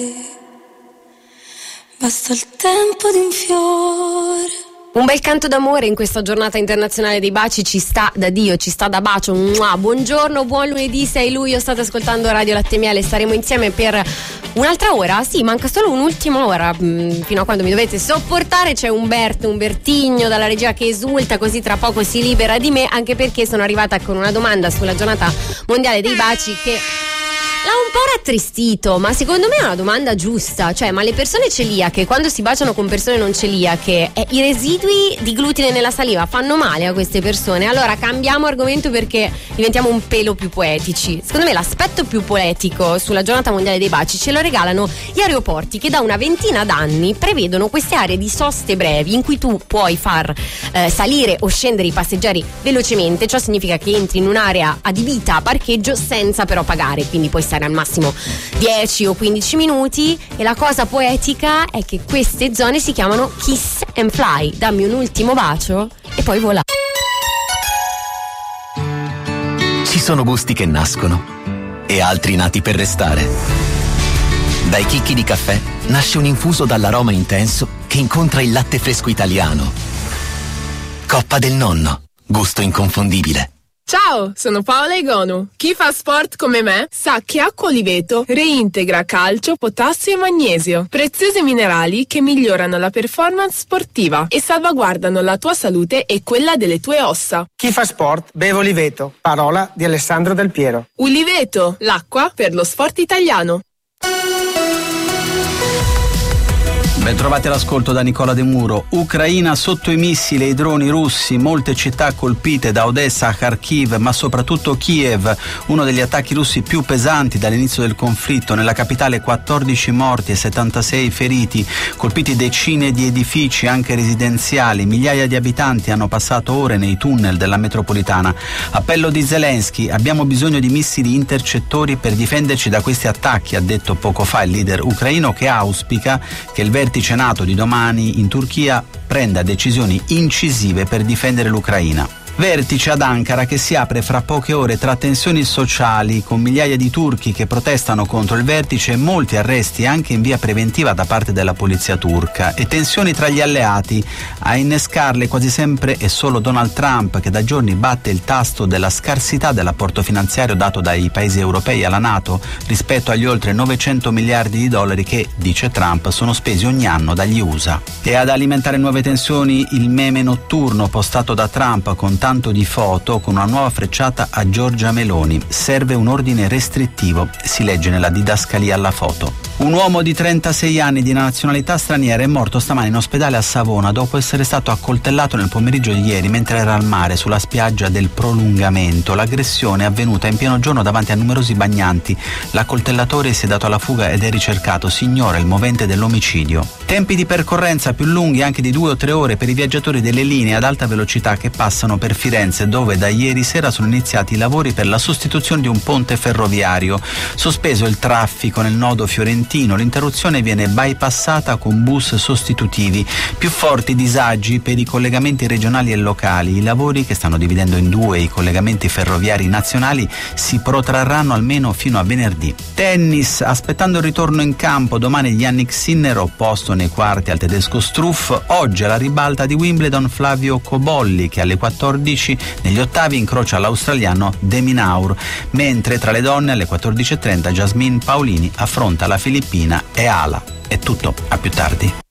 Basta il tempo di un fiore. Un bel canto d'amore in questa giornata internazionale dei baci, ci sta da Dio, ci sta da bacio. Buongiorno, buon lunedì 6 luglio, state ascoltando Radio Latte Miele, staremo insieme per un'altra ora, sì, manca solo un'ultima ora fino a quando mi dovete sopportare. C'è Umbertigno dalla regia che esulta, così tra poco si libera di me, anche perché sono arrivata con una domanda sulla giornata mondiale dei baci che l'ha un po' rattristito, ma secondo me è una domanda giusta. Cioè, ma le persone celiache, quando si baciano con persone non celiache, i residui di glutine nella saliva fanno male a queste persone? Allora cambiamo argomento perché diventiamo un pelo più poetici. Secondo me l'aspetto più poetico sulla giornata mondiale dei baci ce lo regalano gli aeroporti, che da una ventina d'anni prevedono queste aree di soste brevi in cui tu puoi far salire o scendere i passeggeri velocemente. Ciò significa che entri in un'area adibita a parcheggio senza però pagare, quindi puoi stare al massimo 10 o 15 minuti. E la cosa poetica è che queste zone si chiamano Kiss and Fly. Dammi un ultimo bacio e poi vola. Ci sono gusti che nascono e altri nati per restare. Dai chicchi di caffè nasce un infuso dall'aroma intenso che incontra il latte fresco italiano. Coppa del nonno, gusto inconfondibile. Ciao, sono Paola Egonu. Chi fa sport come me sa che acqua Oliveto reintegra calcio, potassio e magnesio, preziosi minerali che migliorano la performance sportiva e salvaguardano la tua salute e quella delle tue ossa. Chi fa sport beve Oliveto, parola di Alessandro Del Piero. Oliveto, l'acqua per lo sport italiano. Ben trovati all'ascolto da Nicola De Muro. Ucraina sotto i missili e i droni russi, molte città colpite da Odessa a Kharkiv, ma soprattutto Kiev, uno degli attacchi russi più pesanti dall'inizio del conflitto. Nella capitale 14 morti e 76 feriti, colpiti decine di edifici anche residenziali, migliaia di abitanti hanno passato ore nei tunnel della metropolitana. Appello di Zelensky: abbiamo bisogno di missili intercettori per difenderci da questi attacchi, ha detto poco fa il leader ucraino, che auspica che il vertice NATO di domani in Turchia prenda decisioni incisive per difendere l'Ucraina. Vertice ad Ankara che si apre fra poche ore tra tensioni sociali, con migliaia di turchi che protestano contro il vertice e molti arresti anche in via preventiva da parte della polizia turca, e tensioni tra gli alleati. A innescarle quasi sempre è solo Donald Trump, che da giorni batte il tasto della scarsità dell'apporto finanziario dato dai paesi europei alla NATO rispetto agli oltre 900 miliardi di dollari che, dice Trump, sono spesi ogni anno dagli USA. E ad alimentare nuove tensioni il meme notturno postato da Trump con tanto di foto, con una nuova frecciata a Giorgia Meloni: serve un ordine restrittivo, si legge nella didascalia alla foto. Un uomo di 36 anni di nazionalità straniera è morto stamani in ospedale a Savona dopo essere stato accoltellato nel pomeriggio di ieri mentre era al mare sulla spiaggia del Prolungamento. L'aggressione è avvenuta in pieno giorno davanti a numerosi bagnanti. L'accoltellatore si è dato alla fuga ed è ricercato. Si ignora il movente dell'omicidio. Tempi di percorrenza più lunghi, anche di 2 o 3 ore, per i viaggiatori delle linee ad alta velocità che passano per Firenze, dove da ieri sera sono iniziati i lavori per la sostituzione di un ponte ferroviario. Sospeso il traffico nel nodo fiorentino, l'interruzione viene bypassata con bus sostitutivi. Più forti disagi per i collegamenti regionali e locali. I lavori, che stanno dividendo in 2 i collegamenti ferroviari nazionali, si protrarranno almeno fino a venerdì. Tennis, aspettando il ritorno in campo domani Yannick Sinner, opposto nei quarti al tedesco Struff. Oggi alla ribalta di Wimbledon Flavio Cobolli, che alle 14 negli ottavi incrocia l'australiano De Minaur, mentre tra le donne alle 14:30 Jasmine Paolini affronta la filippina Eala. È tutto, a più tardi.